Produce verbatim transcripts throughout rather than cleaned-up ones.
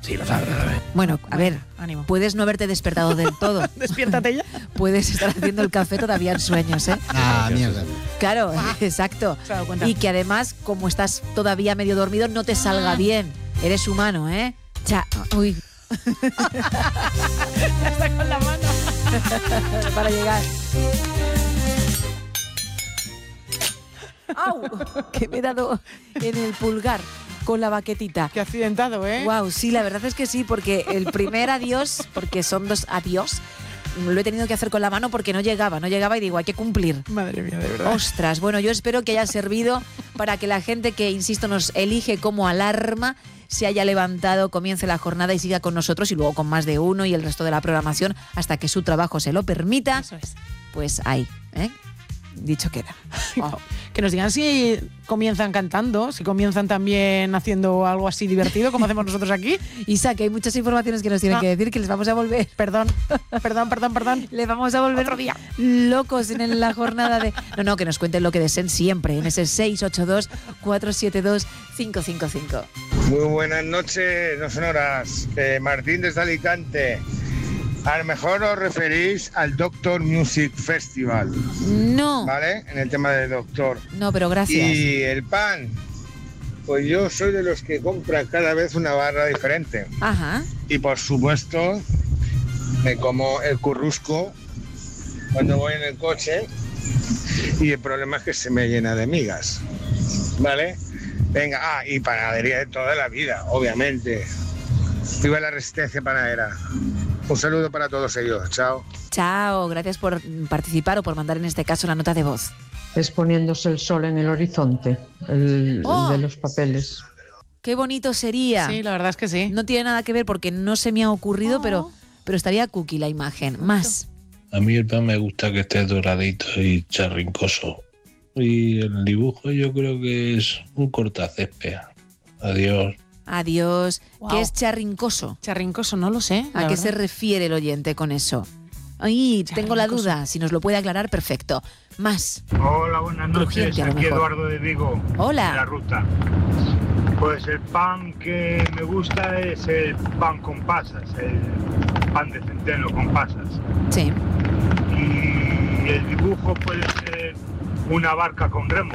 Sí, lo sabe, lo sabe. Bueno, a ver, ánimo. puedes no haberte despertado del todo. Despiértate ya. Puedes estar haciendo el café todavía en sueños, ¿eh? Ah, mierda. Claro, exacto. Se ha dado cuenta. Y que además, como estás todavía medio dormido, no te salga bien. Eres humano, ¿eh? Cha, uy. Está con la mano. Para llegar. ¡Au! Que me he dado en el pulgar con la baquetita. Qué accidentado, ¿eh? Wow, sí, la verdad es que sí, porque el primer adiós, porque son dos adiós, lo he tenido que hacer con la mano porque no llegaba, no llegaba y digo, hay que cumplir. Madre mía, de verdad. Ostras, bueno, yo espero que haya servido para que la gente que, insisto, nos elige como alarma se haya levantado, comience la jornada y siga con nosotros y luego con más de uno y el resto de la programación hasta que su trabajo se lo permita. Eso es. Pues ahí, ¿eh? Dicho queda. Oh. Que nos digan si comienzan cantando, si comienzan también haciendo algo así divertido como hacemos nosotros aquí. Isa, que hay muchas informaciones que nos tienen Ah. que decir que les vamos a volver. Perdón, perdón, perdón, perdón. Les vamos a volver Otro día. locos en la jornada de... No, no, que nos cuenten lo que deseen siempre en ese seis ocho dos, cuatro siete dos, cinco cinco cinco. Muy buenas noches, no son horas. Eh, Martín desde Alicante. A lo mejor os referís al Doctor Music Festival, No, ¿vale? En el tema de Doctor. no, pero gracias. Y el pan, pues yo soy de los que compran cada vez una barra diferente. Ajá. Y por supuesto, me como el currusco cuando voy en el coche y el problema es que se me llena de migas, ¿vale? Venga, ah, y panadería de toda la vida, obviamente. Viva la resistencia panadera. Un saludo para todos ellos, chao. Chao, gracias por participar o por mandar en este caso la nota de voz. Es poniéndose el sol en el horizonte, el, Oh. el de los papeles. Qué bonito sería. Sí, la verdad es que sí. No tiene nada que ver porque no se me ha ocurrido, Oh. pero, pero estaría cookie la imagen. Más. A mí el pan me gusta que esté doradito y charrincoso. Y el dibujo yo creo que es un cortacésped. Adiós. Adiós. Wow. ¿Qué es charrincoso? Charrincoso, no lo sé. ¿A la qué verdad. se refiere el oyente con eso? Ay, tengo la Charrincoso. duda. Si nos lo puede aclarar, perfecto. Más. Hola, buenas noches. Crujiente, a lo Aquí mejor. Eduardo de Vigo. Hola. De la ruta. Pues el pan que me gusta es el pan con pasas, el pan de centeno con pasas. Sí. Y el dibujo puede ser una barca con remos.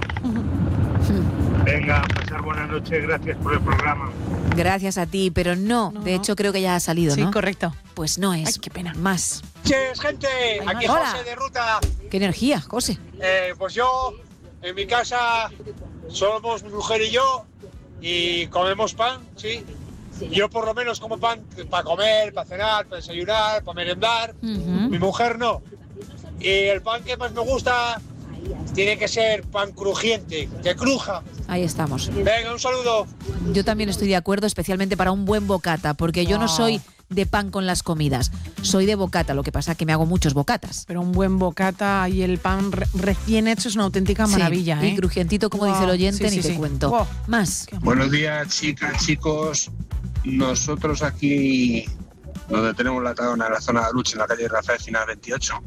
Venga, pasar buenas noches, gracias por el programa. Gracias a ti, pero no. No, de no. hecho, creo que ya ha salido, Sí, ¿no? correcto. Pues no es. Ay, qué pena. Más. Noches, gente, aquí Hola. José de Ruta. Qué energía, José. Eh, pues yo, en mi casa, somos mi mujer y yo, y comemos pan, sí. Yo por lo menos como pan para comer, para cenar, para desayunar, para merendar. Ujú. Mi mujer no. Y el pan que más me gusta tiene que ser pan crujiente, que cruja. Ahí estamos. Venga, un saludo. Yo también estoy de acuerdo, especialmente para un buen bocata, porque yo no Wow. soy de pan con las comidas, soy de bocata, lo que pasa es que me hago muchos bocatas. Pero un buen bocata y el pan re- recién hecho es una auténtica maravilla, Sí, ¿eh? y crujientito, como Wow, dice el oyente, sí, ni sí, te sí. cuento. Wow. Más. Buenos días, chicas, chicos. Nosotros aquí, donde tenemos la taberna, en la zona de Luche, en la calle Rafael Final veintiocho,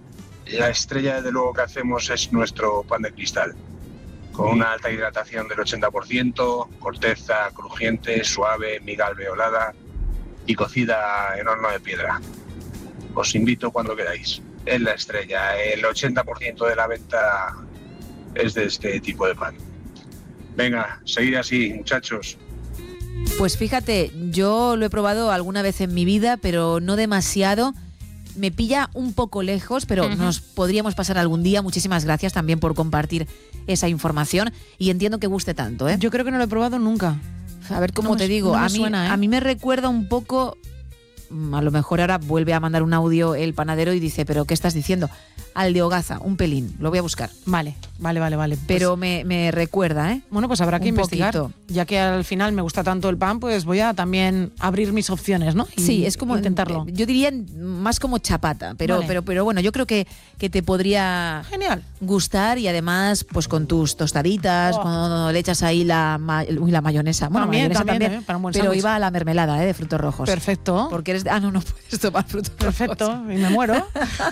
la estrella, desde luego, que hacemos es nuestro pan de cristal, con una alta hidratación del ochenta por ciento, corteza crujiente, suave, miga alveolada y cocida en horno de piedra. Os invito cuando queráis. Es la estrella. El ochenta por ciento de la venta es de este tipo de pan. Venga, seguid así, muchachos. Pues fíjate, yo lo he probado alguna vez en mi vida, pero no demasiado. Me pilla un poco lejos, pero Ujú. nos podríamos pasar algún día. Muchísimas gracias también por compartir esa información y entiendo que guste tanto, ¿eh? Yo creo que no lo he probado nunca. A ver cómo No me te su- digo, no me a, mí, suena, ¿eh? a mí me recuerda un poco, mm, a lo mejor ahora vuelve a mandar un audio el panadero y dice, pero ¿qué estás diciendo? Al de Hogaza, un pelín, lo voy a buscar. Vale, vale, vale, vale. Pues, Pero me, me recuerda, ¿eh? bueno, pues habrá que un investigar. poquito. Ya que al final me gusta tanto el pan, pues voy a también abrir mis opciones, ¿no? Y Sí, es como intentarlo. Yo diría más como chapata, pero, Vale. pero, pero bueno, yo creo que, que te podría Genial. gustar y además, pues con tus tostaditas, Oh. cuando le echas ahí la, ma- uy, la mayonesa. Bueno, También, mayonesa también, también, ¿eh? Para un buen pero sándwich. iba a la mermelada, ¿eh? De frutos rojos. Perfecto. Porque eres de- ah, no, no puedes tomar frutos Perfecto, rojos. y me muero.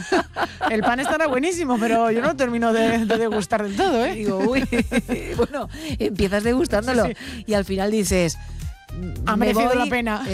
El pan estará buenísimo, pero yo no termino de, de degustar del todo, ¿eh? Digo, uy, bueno, empiezas degustándolo Sí, y al final dices... Ha me merecido voy- la pena.